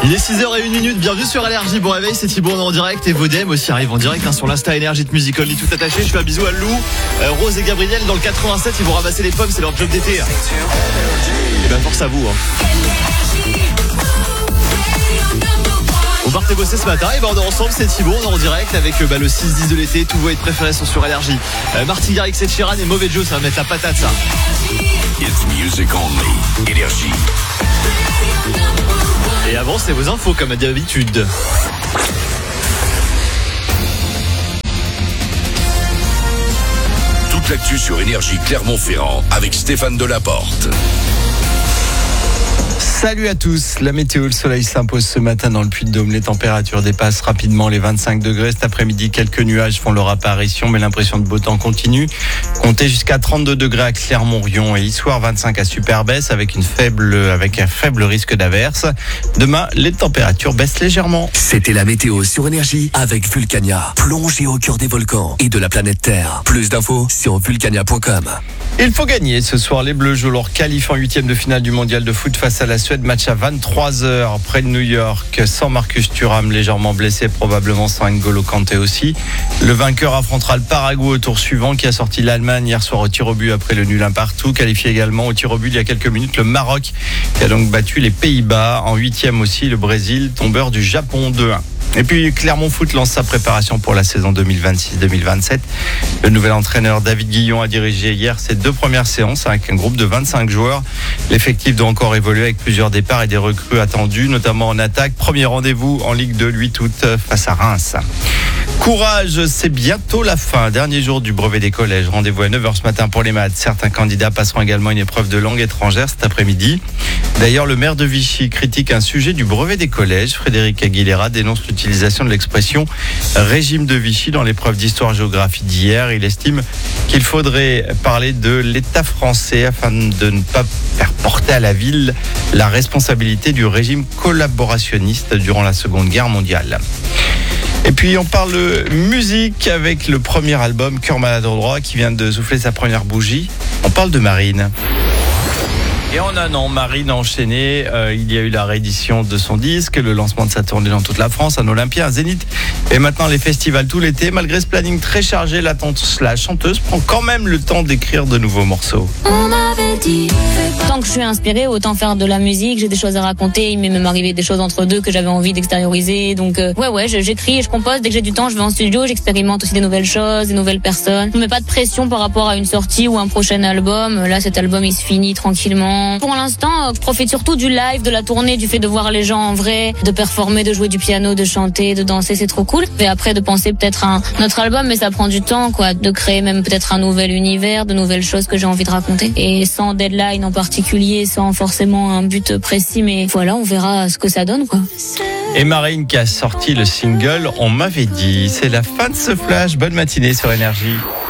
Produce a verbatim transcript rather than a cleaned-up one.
Il est six heures zéro un, bienvenue sur Énergie. Bon réveil, c'est Thibaut en direct et Vodem aussi arrive en direct hein, sur l'Insta Énergie de Music Only, tout attaché. Je fais un bisou à Lou, euh, Rose et Gabriel dans le quatre-vingt-sept, ils vont ramasser les pommes, c'est leur job d'été. Hein. Et ben force à vous. Hein. Vous partez bosser ce matin, et ben on est ensemble, c'est Thibaut, on est en direct avec bah, le six dix de l'été, tous vos hits préférés sont sur Énergie. Euh, Martin Garrix et Sheeran et Mauvais Joe, ça va mettre la patate ça. It's music only. Énergie. Et avant, c'est vos infos comme d'habitude. Toute l'actu sur Énergie Clermont-Ferrand avec Stéphane Delaporte. Salut à tous, la météo, le soleil s'impose ce matin dans le Puy-de-Dôme. Les températures dépassent rapidement les vingt-cinq degrés. Cet après-midi, quelques nuages font leur apparition, mais l'impression de beau temps continue. Comptez jusqu'à trente-deux degrés à Clermont-Rion et Issoire, vingt-cinq à Superbès avec une faible, avec un faible risque d'averse. Demain, les températures baissent légèrement. C'était la météo sur Énergie avec Vulcania. Plongez au cœur des volcans et de la planète Terre. Plus d'infos sur vulcania point com. Il faut gagner ce soir. Les Bleus jouent leur qualif en huitième de finale du mondial de foot face à la Suède. Match à vingt-trois heures près de New York, sans Marcus Thuram légèrement blessé, probablement sans N'Golo Kanté aussi. Le vainqueur affrontera le Paraguay au tour suivant, qui a sorti l'Allemagne hier soir au tir au but après le nul un partout. Qualifié également au tir au but il y a quelques minutes le Maroc, qui a donc battu les Pays-Bas. En huitième aussi le Brésil, tombeur du Japon deux un. Et puis Clermont Foot lance sa préparation pour la saison deux mille vingt-six deux mille vingt-sept. Le nouvel entraîneur David Guillon a dirigé hier ses deux premières séances avec un groupe de vingt-cinq joueurs. L'effectif doit encore évoluer avec plusieurs départs et des recrues attendues, notamment en attaque. Premier rendez-vous en Ligue deux le huit août face à Reims. Courage, c'est bientôt la fin. Dernier jour du brevet des collèges. Rendez-vous à neuf heures ce matin pour les maths. Certains candidats passeront également une épreuve de langue étrangère cet après-midi. D'ailleurs, le maire de Vichy critique un sujet du brevet des collèges. Frédéric Aguilera dénonce l'utilisation de l'expression régime de Vichy dans l'épreuve d'histoire-géographie d'hier. Il estime qu'il faudrait parler de l'État français afin de ne pas faire porter à la ville la responsabilité du régime collaborationniste durant la Seconde Guerre mondiale. Et puis on parle musique avec le premier album Cœur maladroit qui vient de souffler sa première bougie. On parle de Marine. Et en un an, Marine a enchaîné. Euh, il y a eu la réédition de son disque, le lancement de sa tournée dans toute la France, un Olympia, un Zénith, et maintenant les festivals tout l'été. Malgré ce planning très chargé, la, la chanteuse prend quand même le temps d'écrire de nouveaux morceaux. On m'avait dit, tant que je suis inspirée, autant faire de la musique. J'ai des choses à raconter. Il m'est même arrivé des choses entre deux que j'avais envie d'extérioriser. Donc euh, ouais, ouais, j'écris et je compose. Dès que j'ai du temps, je vais en studio. J'expérimente aussi des nouvelles choses, des nouvelles personnes. Je ne mets pas de pression par rapport à une sortie ou un prochain album. Là, cet album, il se finit tranquillement. Pour l'instant, je profite surtout du live, de la tournée, du fait de voir les gens en vrai, de performer, de jouer du piano, de chanter, de danser, c'est trop cool. Et après, de penser peut-être à un autre album, mais ça prend du temps, quoi, de créer même peut-être un nouvel univers, de nouvelles choses que j'ai envie de raconter. Et sans deadline en particulier, sans forcément un but précis, mais voilà, on verra ce que ça donne, quoi. Et Marine qui a sorti le single On m'avait dit. C'est la fin de ce flash. Bonne matinée sur Énergie.